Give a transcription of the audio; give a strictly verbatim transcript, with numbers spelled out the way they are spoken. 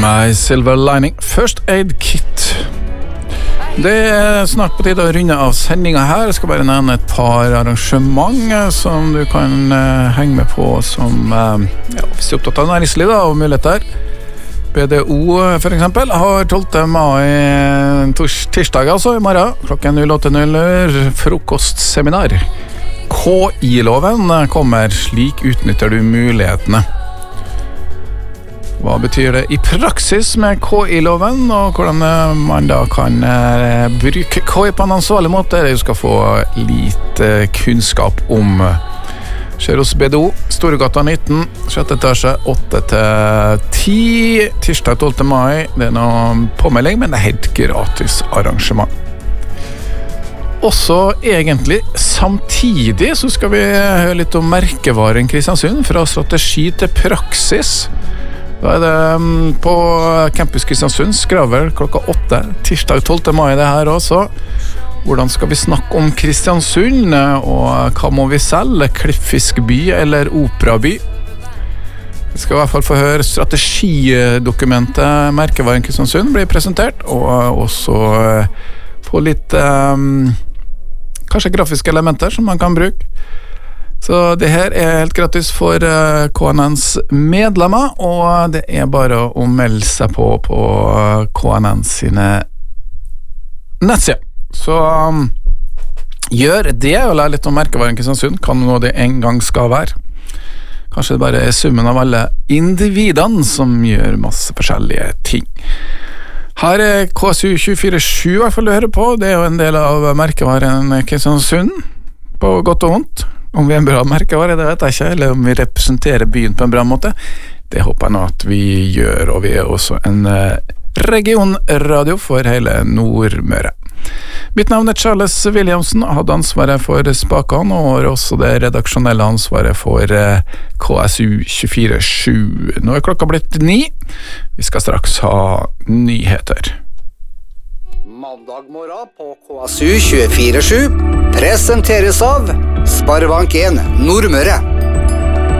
My Silver Lining, First Aid Kit. Det er snart på tide å runde av sendingen her. Jeg skal bare nevne et par arrangement som du kan uh, henge med på som, uh, ja, hvis du er opptatt av næringsliv da, og muligheter. B D O for eksempel har tolvte mai tors- tirsdag, altså i morgen, klokken null åtte null null, frokostseminar. K I-loven kommer, slik utnytter du mulighetene. Hva betyr det i praksis med K I-loven, og hvordan man da kan eh, bruke K I på en ansvarlig måte? Du skal få litt eh, kunnskap om. Skjer hos B D O, Storegata nitten, sjette etasje, åtte til ti, tirsdag tolvte mai. Det er noe påmelding, men det er helt gratis arrangement. Også egentlig samtidig så skal vi høre litt om merkevaren Kristiansund, fra strategi til praksis. Da er det på Campus Kristiansund, Skravel, klokka åtte, tirsdag tolvte mai det her også. Hvordan skal vi snakke om Kristiansund, og hva må vi selge? Klippfiskby eller operaby? Vi skal i hvert fall få høre strategidokumentet Merkevaren Kristiansund blir presentert, og også få litt um, kanskje grafiske elementer som man kan bruke. Så det her er helt gratis for uh, K N N's medlemmer, og det er bare å melde seg på på K N N sine nettsider. Så um, gjør det, og lær litt om merkevaren Kristiansund, kan noe det en gang skal være. Kanskje det bare er summen av alle individene som gjør masse forskjellige ting. Her er K S U tjuefire sju i hvert fall du hører på. Det er jo en del av merkevaren Kristiansund, på godt og vondt. Om vi er en bra merkevare, det vet jeg ikke, eller om vi representerer byen på en bra måte. Det håper jeg nå at vi gjør, og vi er også en regionradio for hele Nordmøre. Mitt navn er Charles Williamson, hadde ansvaret for spakene, og har også det redaksjonelle ansvaret for K S U tjuefire sju. Nå er klokka blitt ni. Vi skal straks ha nyheter. Mandag morgen på K S U tjuefire sju presenteres av Sparebank en Nordmøre.